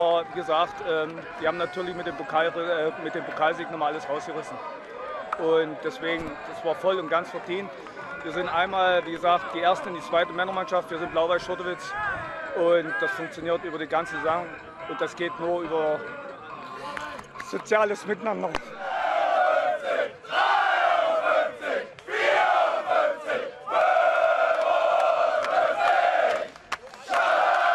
Wie gesagt, die haben natürlich mit dem Pokalsieg nochmal alles rausgerissen. Und deswegen, das war voll und ganz verdient. Wir sind einmal, wie gesagt, die erste und die zweite Männermannschaft. Wir sind Blau-Weiß-Schortowitz. Und das funktioniert über die ganze Saison. Und das geht nur über soziales Miteinander.